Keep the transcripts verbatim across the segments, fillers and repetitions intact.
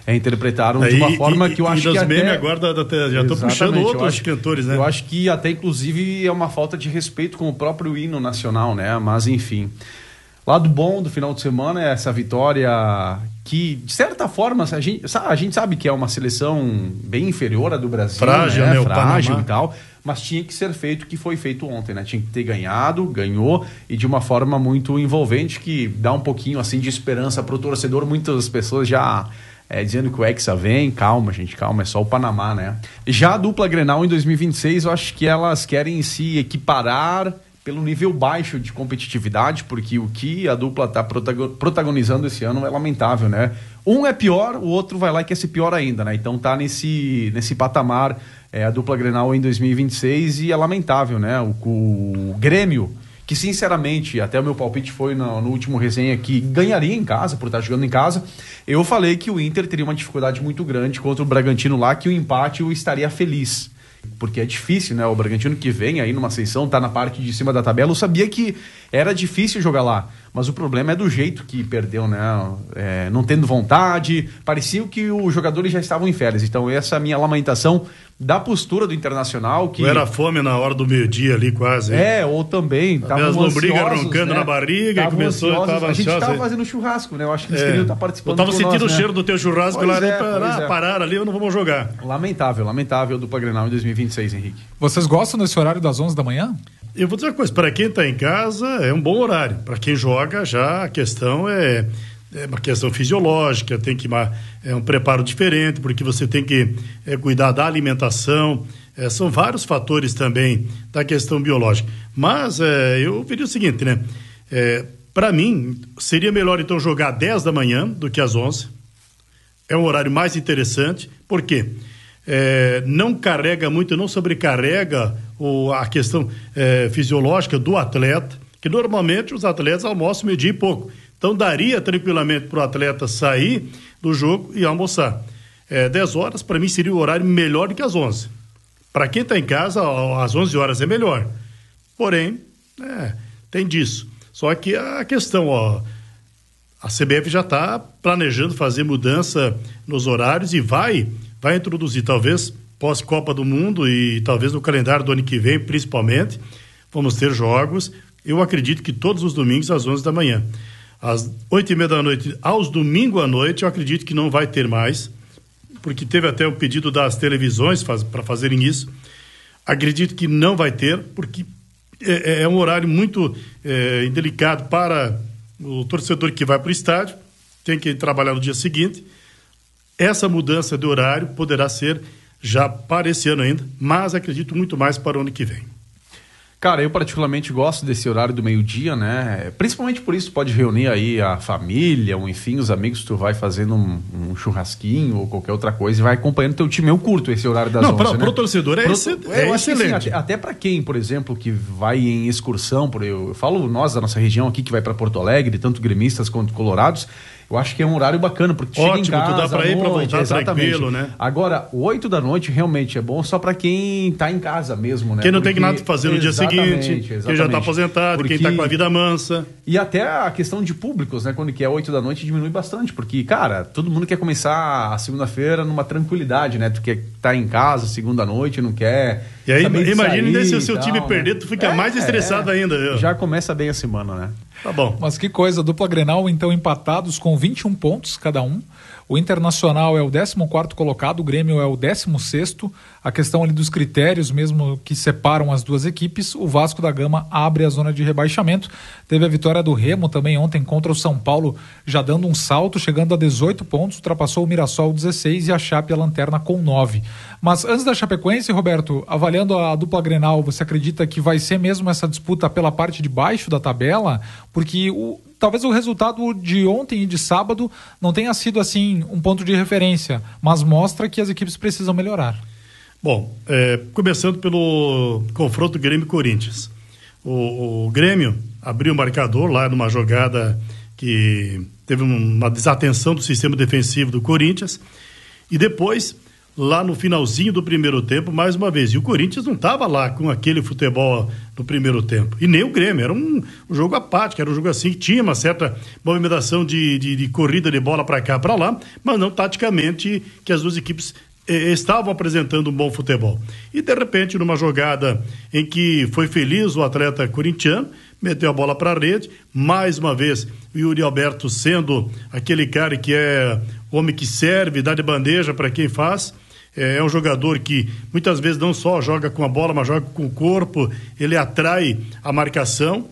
é, interpretaram é, de uma e, forma e, que eu e acho que até... agora da, da, já estou puxando outros acho, cantores, né? Eu acho que até, inclusive, é uma falta de respeito com o próprio hino nacional, né? Mas, enfim... Lado bom do final de semana é essa vitória que, de certa forma, a gente, a gente sabe que é uma seleção bem inferior à do Brasil, frágil, né? né? Frágil e tal, mas tinha que ser feito o que foi feito ontem, né? Tinha que ter ganhado, ganhou, e de uma forma muito envolvente, que dá um pouquinho assim de esperança para o torcedor. Muitas pessoas já é, dizendo que o Hexa vem, calma, gente, calma, é só o Panamá, né? Já a dupla Grenal em dois mil e vinte e seis, eu acho que elas querem se equiparar pelo nível baixo de competitividade, porque o que a dupla está protagonizando esse ano é lamentável, né? Um é pior, o outro vai lá e quer ser pior ainda, né? Então tá nesse, nesse patamar é, a dupla Grenal em dois mil e vinte e seis, e é lamentável, né? O, o Grêmio, que sinceramente, até o meu palpite foi no, no último resenha, que ganharia em casa, por estar jogando em casa. Eu falei que o Inter teria uma dificuldade muito grande contra o Bragantino lá, que o empate o estaria feliz. Porque é difícil, né? O Bragantino, que vem aí numa ascensão, tá na parte de cima da tabela. Eu sabia que era difícil jogar lá, mas o problema é do jeito que perdeu, né? É, não tendo vontade, parecia que os jogadores já estavam em férias. Então essa é a minha lamentação da postura do Internacional. Que era fome na hora do meio-dia ali, quase. Hein? É, ou também tava as lombrigas roncando, né? Na barriga, tavam e começou, ansiosos. tava A gente ansiosa, tava hein? fazendo churrasco, né? Eu acho que eles é. queriam estar participando. Eu tava sentindo nós, o né? cheiro do teu churrasco pois lá, é, para é. parar ali, eu não vou jogar. Lamentável, lamentável dupla Grenal em dois mil e vinte e seis, Henrique. Vocês gostam desse horário das onze da manhã? Eu vou dizer uma coisa, para quem está em casa é um bom horário, para quem joga já a questão é, é uma questão fisiológica, tem que é um preparo diferente, porque você tem que é, cuidar da alimentação, é, são vários fatores também da questão biológica. Mas é, eu diria o seguinte, né? É, para mim, seria melhor então jogar às dez da manhã do que às onze. É um horário mais interessante, por quê? É, não carrega muito, não sobrecarrega o, a questão é, fisiológica do atleta, que normalmente os atletas almoçam meio-dia e pouco. Então daria tranquilamente para o atleta sair do jogo e almoçar. É, dez horas, para mim, seria o horário melhor do que às onze. Para quem está em casa, às onze horas é melhor. Porém, é, tem disso. Só que a questão, ó, a C B F já está planejando fazer mudança nos horários e vai... vai introduzir, talvez, pós-Copa do Mundo e talvez no calendário do ano que vem, principalmente, vamos ter jogos, eu acredito que todos os domingos às onze da manhã. Às oito e meia da noite, aos domingos à noite, eu acredito que não vai ter mais, porque teve até o pedido das televisões faz, para fazerem isso. Acredito que não vai ter, porque é, é um horário muito é, indelicado para o torcedor que vai para o estádio, tem que trabalhar no dia seguinte. Essa mudança de horário poderá ser já para esse ano ainda, mas acredito muito mais para o ano que vem. Cara, eu particularmente gosto desse horário do meio-dia, né? Principalmente por isso, tu pode reunir aí a família, ou enfim, os amigos, tu vai fazendo um, um churrasquinho ou qualquer outra coisa e vai acompanhando teu time. Eu curto esse horário das Não, onze, pra, né? Pro torcedor é, pro, esse, é, é excelente. excelente. Assim, até, até para quem, por exemplo, que vai em excursão, por eu, eu falo nós da nossa região aqui, que vai para Porto Alegre, tanto gremistas quanto colorados, eu acho que é um horário bacana, porque tu ótimo, chega em casa, tu dá para ir para voltar exatamente. Tranquilo, né? Agora, oito da noite realmente é bom só para quem tá em casa mesmo, né? Quem não porque... tem nada para fazer no dia seguinte, exatamente. Quem já está aposentado, porque... quem está com a vida mansa. E até a questão de públicos, né? Quando que é oito da noite diminui bastante, porque, cara, todo mundo quer começar a segunda-feira numa tranquilidade, né? Tu quer estar em casa segunda noite, não quer... E aí, imagina se o seu tal, time né? perder, tu fica é, mais estressado é. ainda. Viu? Já começa bem a semana, né? Tá bom. Mas que coisa, dupla Grenal então empatados com vinte e um pontos cada um. O Internacional é o décimo quarto colocado, o Grêmio é o décimo sexto. A questão ali dos critérios mesmo que separam as duas equipes, o Vasco da Gama abre a zona de rebaixamento. Teve a vitória do Remo também ontem contra o São Paulo, já dando um salto, chegando a dezoito pontos, ultrapassou o Mirassol dezesseis e a Chape a lanterna com nove. Mas antes da Chapecoense, Roberto, avaliando a dupla Grenal, você acredita que vai ser mesmo essa disputa pela parte de baixo da tabela? Porque o talvez o resultado de ontem e de sábado não tenha sido assim um ponto de referência, mas mostra que as equipes precisam melhorar. Bom, é, começando pelo confronto Grêmio-Corinthians. O, o Grêmio abriu o marcador lá numa jogada que teve uma desatenção do sistema defensivo do Corinthians e depois lá no finalzinho do primeiro tempo, mais uma vez. E o Corinthians não estava lá com aquele futebol no primeiro tempo. E nem o Grêmio. Era um, um jogo apático, era um jogo assim que tinha uma certa movimentação de, de, de corrida de bola para cá, para lá, mas não taticamente, que as duas equipes eh, estavam apresentando um bom futebol. E de repente, numa jogada em que foi feliz o atleta corintiano, meteu a bola para a rede, mais uma vez o Yuri Alberto sendo aquele cara que é o homem que serve, dá de bandeja para quem faz. É um jogador que muitas vezes não só joga com a bola, mas joga com o corpo, ele atrai a marcação,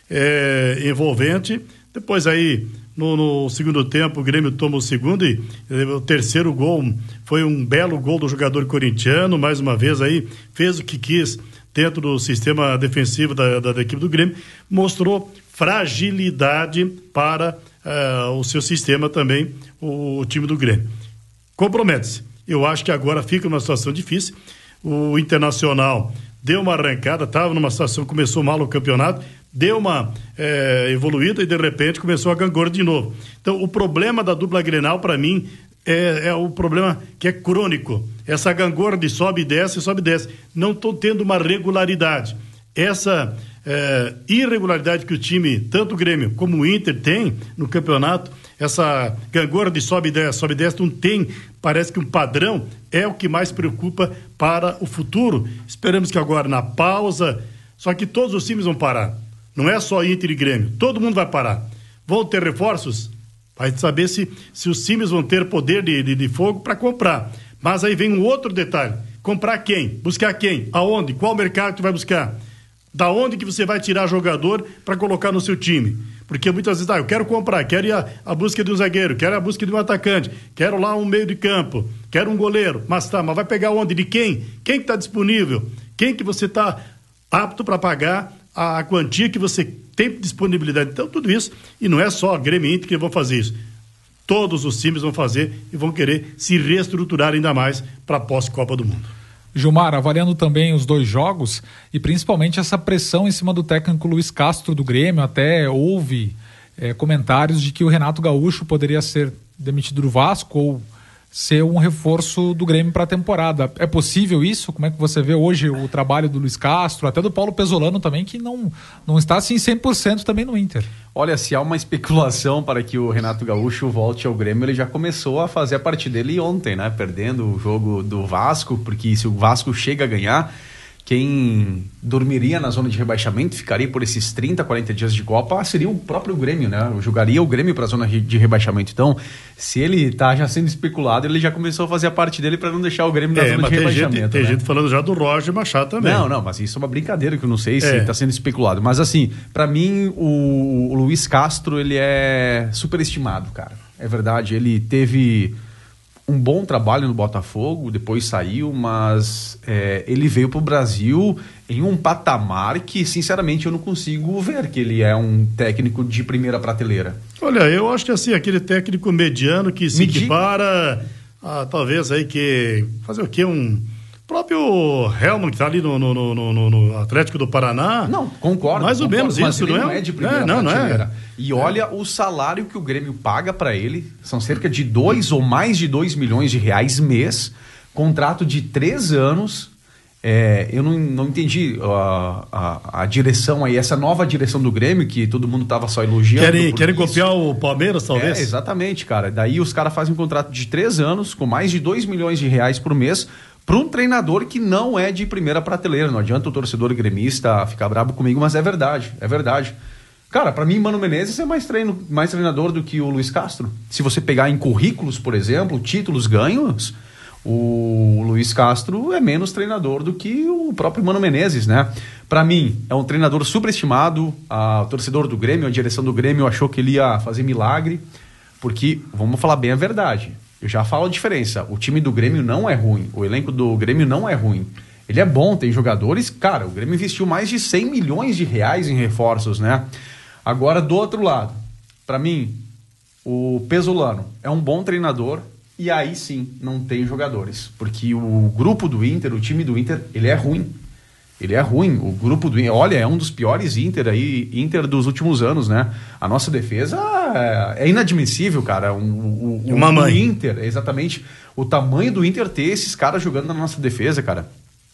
é envolvente. Depois aí, no, no segundo tempo, o Grêmio toma o segundo e o terceiro gol foi um belo gol do jogador corintiano, mais uma vez aí, fez o que quis dentro do sistema defensivo da, da, da equipe do Grêmio, mostrou fragilidade para uh, o seu sistema também, o, o time do Grêmio. Compromete-se. Eu acho que agora fica numa situação difícil. O Internacional deu uma arrancada, estava numa situação, começou mal o campeonato, deu uma é, evoluída e de repente começou a gangorra de novo. Então o problema da dupla Grenal para mim é, é o problema que é crônico. Essa gangorra de sobe e desce, sobe e desce. Não estou tendo uma regularidade. Essa é, irregularidade que o time, tanto o Grêmio como o Inter tem no campeonato, essa gangorra de sobe e desce, sobe e desce, não tem, parece que um padrão, é o que mais preocupa para o futuro. Esperamos que agora na pausa, só que todos os times vão parar. Não é só Inter e Grêmio, todo mundo vai parar. Vão ter reforços? Vai saber se, se os times vão ter poder de, de, de fogo para comprar. Mas aí vem um outro detalhe. Comprar quem? Buscar quem? Aonde? Qual mercado tu vai buscar? Da onde que você vai tirar jogador para colocar no seu time? Porque muitas vezes, ah, eu quero comprar, quero ir à, à busca de um zagueiro, quero ir à busca de um atacante, quero lá um meio de campo, quero um goleiro, mas tá, mas vai pegar onde? De quem? Quem que está disponível? Quem que você está apto para pagar a, a quantia que você tem disponibilidade? Então, tudo isso, e não é só Grêmio e Inter que vão fazer isso. Todos os times vão fazer e vão querer se reestruturar ainda mais para a pós-Copa do Mundo. Gilmar, avaliando também os dois jogos e principalmente essa pressão em cima do técnico Luiz Castro do Grêmio, até houve é, comentários de que o Renato Gaúcho poderia ser demitido do Vasco ou ser um reforço do Grêmio para a temporada. É possível isso? Como é que você vê hoje o trabalho do Luiz Castro, até do Paulo Pesolano também, que não, não está assim cem por cento também no Inter? Olha, se há uma especulação para que o Renato Gaúcho volte ao Grêmio, ele já começou a fazer a parte dele ontem, né? Perdendo o jogo do Vasco, porque se o Vasco chega a ganhar, quem dormiria na zona de rebaixamento, ficaria por esses trinta, quarenta dias de Copa, seria o próprio Grêmio, né? Eu jogaria o Grêmio para a zona de rebaixamento. Então, se ele está já sendo especulado, ele já começou a fazer a parte dele para não deixar o Grêmio na é, zona mas de tem rebaixamento. Gente, tem né? gente falando já do Roger Machado também. Não, não, mas isso é uma brincadeira que eu não sei se é. está sendo especulado. Mas assim, para mim, o, o Luiz Castro, ele é superestimado, cara. É verdade, ele teve um bom trabalho no Botafogo, depois saiu, mas é, ele veio para o Brasil em um patamar que, sinceramente, eu não consigo ver que ele é um técnico de primeira prateleira. Olha, eu acho que assim, aquele técnico mediano que se Medi... equipara, ah, talvez aí que fazer o quê? Um próprio Helmut que está ali no, no, no, no, no Atlético do Paraná. Não, concordo. Mais ou concordo, menos mas isso, ele não é? não é de primeira é, não, prateleira. Não é. E olha é. o salário que o Grêmio paga para ele, são cerca de dois ou mais de dois milhões de reais mês, contrato de três anos. É, eu não, não entendi a, a, a direção aí, essa nova direção do Grêmio, que todo mundo tava só elogiando. Querem, querem copiar o Palmeiras, talvez? É, exatamente, cara. Daí os caras fazem um contrato de três anos, com mais de dois milhões de reais por mês, para um treinador que não é de primeira prateleira. Não adianta o torcedor gremista ficar bravo comigo, mas é verdade, é verdade. Cara, para mim, Mano Menezes é mais, treino, mais treinador do que o Luiz Castro. Se você pegar em currículos, por exemplo, títulos ganhos, o Luiz Castro é menos treinador do que o próprio Mano Menezes, né? Para mim, é um treinador superestimado. A, o torcedor do Grêmio, a direção do Grêmio achou que ele ia fazer milagre, porque, vamos falar bem a verdade, eu já falo a diferença. O time do Grêmio não é ruim. O elenco do Grêmio não é ruim. Ele é bom, tem jogadores. Cara, o Grêmio investiu mais de cem milhões de reais em reforços, né? Agora, do outro lado, para mim, o Pesolano é um bom treinador e aí sim não tem jogadores. Porque o grupo do Inter, o time do Inter, ele é ruim. Ele é ruim. O grupo do Inter, olha, é um dos piores Inter aí, Inter dos últimos anos, né? A nossa defesa é, é inadmissível, cara. O, o, o, Uma mãe. o Inter, exatamente. O tamanho do Inter ter esses caras jogando na nossa defesa, cara.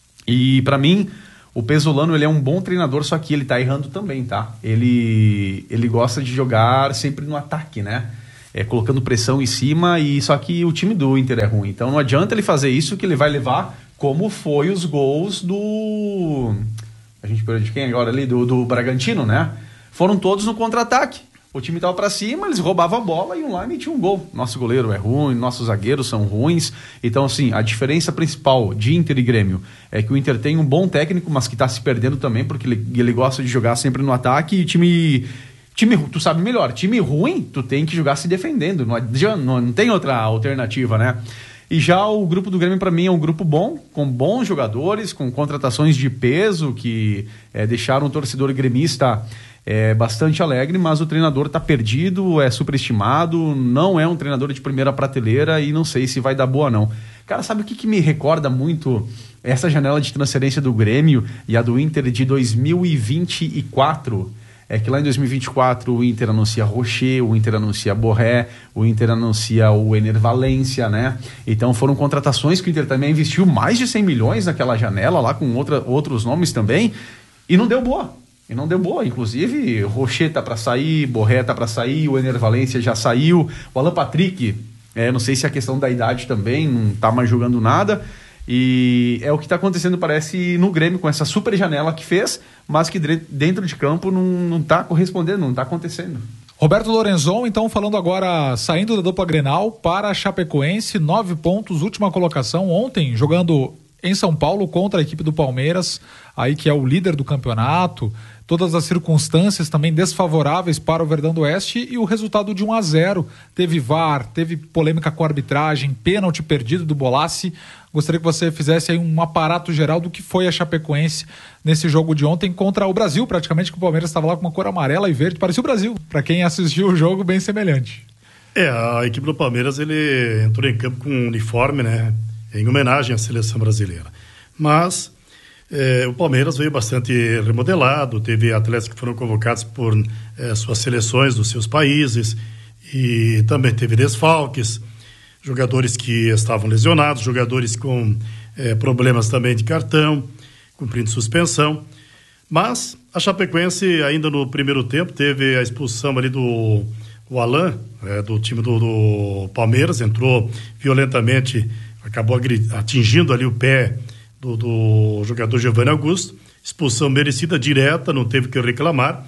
E pra mim, o Pesolano, ele é um bom treinador, só que ele tá errando também, tá? Ele, ele gosta de jogar sempre no ataque, né? É, colocando pressão em cima, e só que o time do Inter é ruim. Então não adianta ele fazer isso, que ele vai levar como foi os gols do... A gente perdeu de quem agora ali? Do, do Bragantino, né? Foram todos no contra-ataque. O time tava pra cima, eles roubavam a bola e iam lá e metiam um gol. Nosso goleiro é ruim, nossos zagueiros são ruins. Então, assim, a diferença principal de Inter e Grêmio é que o Inter tem um bom técnico, mas que tá se perdendo também, porque ele, ele gosta de jogar sempre no ataque, e time... Time, tu sabe melhor, time ruim, tu tem que jogar se defendendo, não, não, não tem outra alternativa, né? E já o grupo do Grêmio, para mim, é um grupo bom, com bons jogadores, com contratações de peso, que é, deixaram o torcedor gremista é, bastante alegre, mas o treinador tá perdido, é superestimado, não é um treinador de primeira prateleira, e não sei se vai dar boa, não. Cara, sabe o que, que me recorda muito essa janela de transferência do Grêmio e a do Inter de dois mil e vinte e quatro? É que lá em dois mil e vinte e quatro o Inter anuncia Rocher, o Inter anuncia Borré, o Inter anuncia o Ener Valencia, né? Então foram contratações que o Inter também investiu mais de cem milhões naquela janela, lá com outra, outros nomes também, e não deu boa. E não deu boa. Inclusive, Rocher tá para sair, Borré tá para sair, o Ener Valencia já saiu, o Alan Patrick, é, não sei se é a questão da idade também, não tá mais jogando nada. E é o que está acontecendo, parece, no Grêmio, com essa super janela que fez, mas que dentro de campo não está correspondendo, não está acontecendo. Roberto Lorenzon, então, falando agora, saindo da dupla Grenal para a Chapecoense, nove pontos, última colocação, ontem jogando em São Paulo contra a equipe do Palmeiras, aí que é o líder do campeonato, todas as circunstâncias também desfavoráveis para o Verdão do Oeste, e o resultado de um a zero, teve V A R, teve polêmica com a arbitragem, pênalti perdido do Bolassi. Gostaria que você fizesse aí um aparato geral do que foi a Chapecoense nesse jogo de ontem contra o Brasil, praticamente, que o Palmeiras estava lá com uma cor amarela e verde, parecia o Brasil, para quem assistiu o jogo, bem semelhante. É, a equipe do Palmeiras, ele entrou em campo com um uniforme, né, em homenagem à seleção brasileira. Mas é, o Palmeiras veio bastante remodelado, teve atletas que foram convocados por é, suas seleções dos seus países, e também teve desfalques, jogadores que estavam lesionados, jogadores com é, problemas também de cartão, cumprindo suspensão. Mas a Chapecoense, ainda no primeiro tempo, teve a expulsão ali do o Alain, é, do time do, do Palmeiras, entrou violentamente, acabou atingindo ali o pé do, do jogador Giovanni Augusto, expulsão merecida, direta, não teve que reclamar.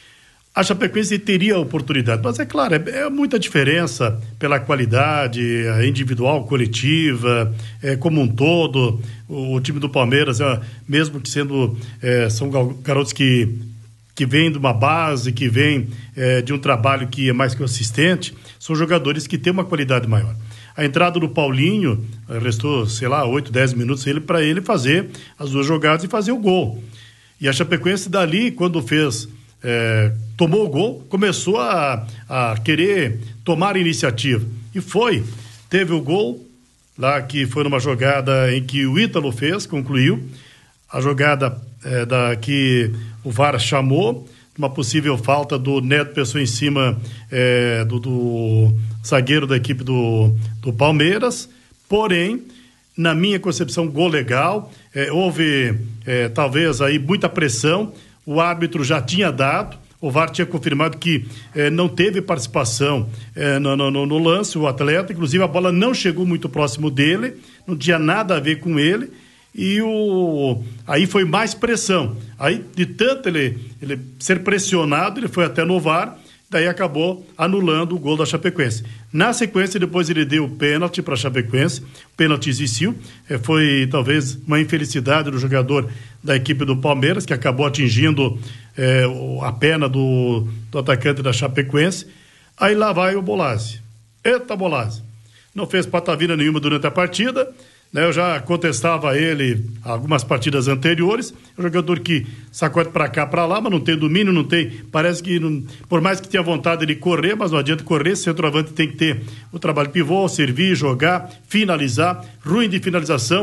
A Chapecoense teria a oportunidade, mas é claro, é, é muita diferença pela qualidade individual, coletiva, é, como um todo. O, o time do Palmeiras, é, mesmo que sendo, é, são garotos que, que vêm de uma base, que vêm é, de um trabalho que é mais consistente, são jogadores que têm uma qualidade maior. A entrada do Paulinho, restou, sei lá, oito, dez minutos ele, para ele fazer as duas jogadas e fazer o gol. E a Chapecoense dali, quando fez... É, tomou o gol, começou a, a querer tomar a iniciativa, e foi, teve o gol lá, que foi numa jogada em que o Ítalo fez, concluiu a jogada é, da, que o V A R chamou, uma possível falta do Neto Pessoa em cima é, do, do zagueiro da equipe do, do Palmeiras, porém, na minha concepção, gol legal, é, houve é, talvez aí muita pressão. O árbitro já tinha dado, o V A R tinha confirmado que eh, não teve participação eh, no, no, no lance, o atleta, inclusive a bola não chegou muito próximo dele, não tinha nada a ver com ele, e o... aí foi mais pressão. Aí, de tanto ele, ele ser pressionado, ele foi até no V A R, daí acabou anulando o gol da Chapecoense. Na sequência, depois ele deu o pênalti para a Chapecoense, o pênalti existiu, eh, foi talvez uma infelicidade do jogador da equipe do Palmeiras, que acabou atingindo eh, a perna do, do atacante da Chapecoense. Aí lá vai o Bolassi. Eita, Bolassi! Não fez patavina nenhuma durante a partida, né? Eu já contestava ele algumas partidas anteriores, é um jogador que sacode para cá, para lá, mas não tem domínio, não tem, parece que, não, por mais que tenha vontade de correr, mas não adianta correr, centroavante tem que ter o trabalho pivô, servir, jogar, finalizar, ruim de finalização.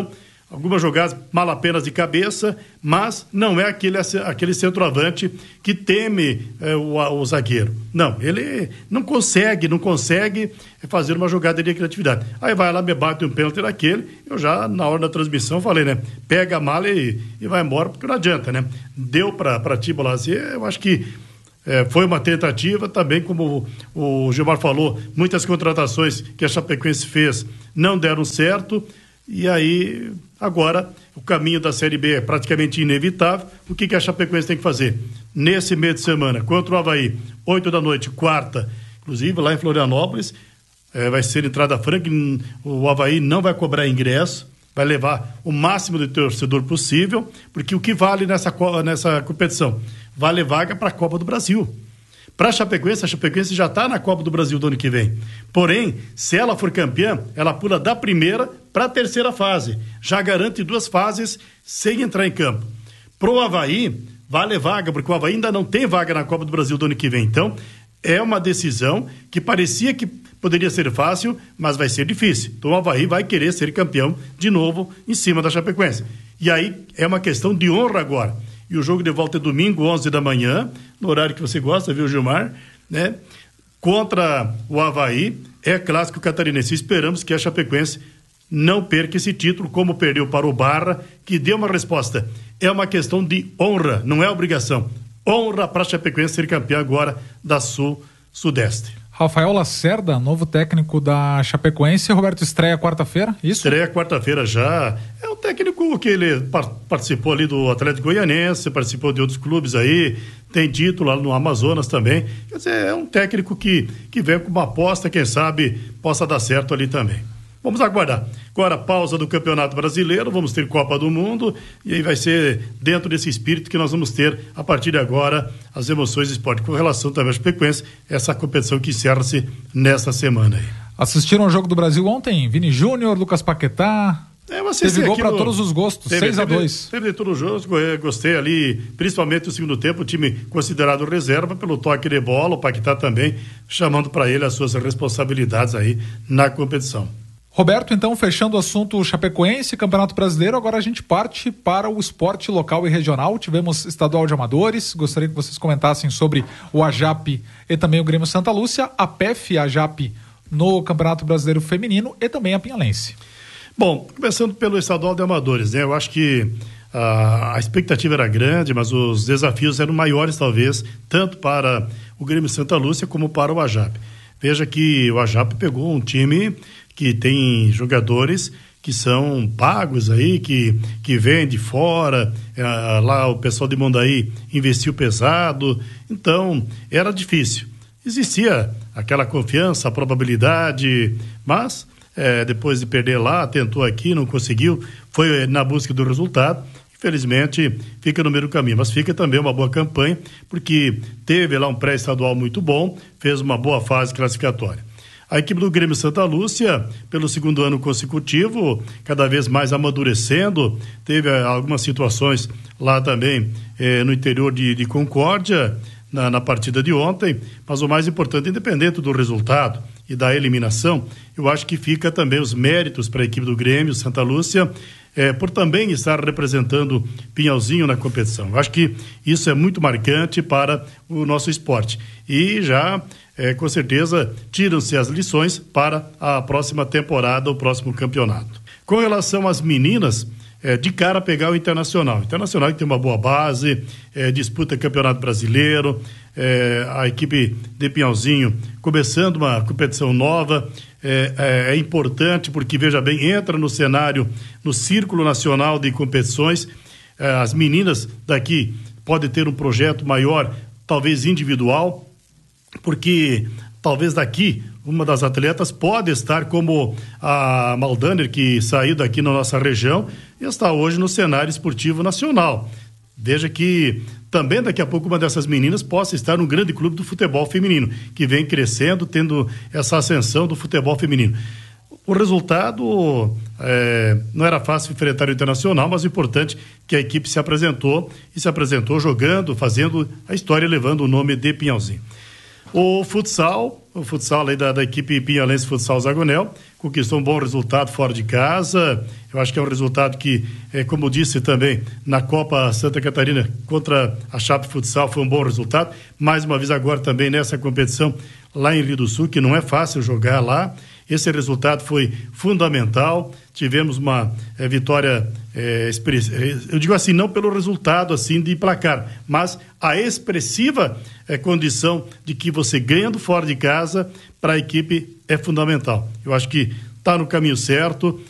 algumas jogadas mal apenas de cabeça, mas não é aquele, aquele centroavante que teme é, o, o zagueiro. Não, ele não consegue, não consegue fazer uma jogada de criatividade. Aí vai lá, me bate um pênalti daquele, eu já na hora da transmissão falei, né? Pega a mala e, e vai embora, porque não adianta, né? Deu para Tibo Lazier, eu acho que É, foi uma tentativa também, como o, o Gilmar falou, muitas contratações que a Chapecoense fez não deram certo, e aí agora o caminho da Série B é praticamente inevitável. O que, que a Chapecoense tem que fazer? Nesse meio de semana, contra o Avaí, oito da noite, quarta, inclusive lá em Florianópolis, é, vai ser entrada franca, o Avaí não vai cobrar ingresso, vai levar o máximo de torcedor possível, porque o que vale nessa, nessa competição? Vale vaga para a Copa do Brasil. Para a Chapecoense, a Chapecoense já está na Copa do Brasil do ano que vem. Porém, se ela for campeã, ela pula da primeira para a terceira fase. Já garante duas fases sem entrar em campo. Pro Avaí, vale vaga, porque o Avaí ainda não tem vaga na Copa do Brasil do ano que vem. Então, é uma decisão que parecia que poderia ser fácil, mas vai ser difícil. Então, o Avaí vai querer ser campeão de novo em cima da Chapecoense. E aí, é uma questão de honra agora. E o jogo de volta é domingo, onze da manhã, no horário que você gosta, viu, Gilmar? Né? Contra o Avaí, é clássico catarinense. Esperamos que a Chapecoense não perca esse título, como perdeu para o Barra, que deu uma resposta. É uma questão de honra, não é obrigação. Honra para a Chapecoense ser campeã agora da Sul-Sudeste. Rafael Lacerda, novo técnico da Chapecoense. Roberto, estreia quarta-feira, isso? Estreia quarta-feira já. É um técnico que ele par- participou ali do Atlético Goianense, participou de outros clubes aí, tem título lá no Amazonas também. Quer dizer, é um técnico que, que vem com uma aposta, quem sabe possa dar certo ali também. Vamos aguardar. Agora, pausa do Campeonato Brasileiro, vamos ter Copa do Mundo, e aí vai ser dentro desse espírito que nós vamos ter, a partir de agora, as emoções do esporte. Com relação também à Chapecoense, essa competição que encerra-se nesta semana aí. Assistiram ao Jogo do Brasil ontem? Vini Júnior, Lucas Paquetá... É, teve gol para todos os gostos, seis a dois. Teve de todos os jogos, gostei ali, principalmente no segundo tempo, o time considerado reserva pelo toque de bola, o Paquetá também chamando para ele as suas responsabilidades aí na competição. Roberto, então, fechando o assunto Chapecoense, Campeonato Brasileiro, agora a gente parte para o esporte local e regional. Tivemos estadual de amadores, gostaria que vocês comentassem sobre o AJAP e também o Grêmio Santa Lúcia, a P E F e a AJAP no Campeonato Brasileiro Feminino e também a Pinhalense. Bom, começando pelo estadual de amadores, né? Eu acho que a, a expectativa era grande, mas os desafios eram maiores, talvez, tanto para o Grêmio Santa Lúcia como para o AJAP. Veja que o AJAP pegou um time que tem jogadores que são pagos aí, que, que vêm de fora, é, lá o pessoal de Mondaí investiu pesado, então era difícil. Existia aquela confiança, a probabilidade, mas é, depois de perder lá, tentou aqui, não conseguiu, foi na busca do resultado, infelizmente fica no meio do caminho, mas fica também uma boa campanha, porque teve lá um pré-estadual muito bom, fez uma boa fase classificatória. A equipe do Grêmio Santa Lúcia, pelo segundo ano consecutivo, cada vez mais amadurecendo, teve eh, algumas situações lá também eh, no interior de, de Concórdia, na, na partida de ontem, mas o mais importante, independente do resultado e da eliminação, eu acho que fica também os méritos para a equipe do Grêmio Santa Lúcia, eh, por também estar representando Pinhalzinho na competição. Eu acho que isso é muito marcante para o nosso esporte. E já... É, com certeza, tiram-se as lições para a próxima temporada, o próximo campeonato. Com relação às meninas, é, de cara pegar o Internacional. O Internacional que tem uma boa base, é, disputa campeonato brasileiro, é, a equipe de Pinhalzinho começando uma competição nova, é, é, é importante porque, veja bem, entra no cenário, no círculo nacional de competições. É, as meninas daqui podem ter um projeto maior, talvez individual, porque talvez daqui uma das atletas pode estar como a Maldaner, que saiu daqui na nossa região e está hoje no cenário esportivo nacional. Veja que também daqui a pouco uma dessas meninas possa estar no grande clube do futebol feminino, que vem crescendo, tendo essa ascensão do futebol feminino. O resultado é, não era fácil enfrentar o Internacional, mas o importante é que a equipe se apresentou e se apresentou jogando, fazendo a história, levando o nome de Pinhalzinho. O futsal o futsal aí da, da equipe Pinhalense Futsal Zagonel conquistou um bom resultado fora de casa. Eu acho que é um resultado que, é, como disse também, na Copa Santa Catarina contra a Chape Futsal foi um bom resultado. Mais uma vez agora também nessa competição lá em Rio do Sul, que não é fácil jogar lá. Esse resultado foi fundamental. Tivemos uma é, vitória, é, eu digo assim, não pelo resultado assim de placar, mas a expressiva é, condição de que você ganhando fora de casa para a equipe é fundamental. Eu acho que está no caminho certo.